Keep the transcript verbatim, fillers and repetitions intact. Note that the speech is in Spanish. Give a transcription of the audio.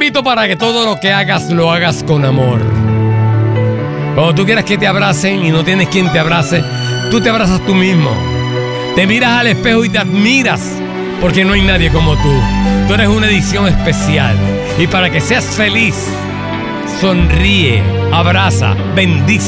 invito para que todo lo que hagas lo hagas con amor. Cuando tú quieras que te abracen y no tienes quien te abrace, tú te abrazas tú mismo. Te miras al espejo y te admiras, porque no hay nadie como tú. Tú eres una edición especial. Y para que seas feliz, sonríe, abraza, bendice.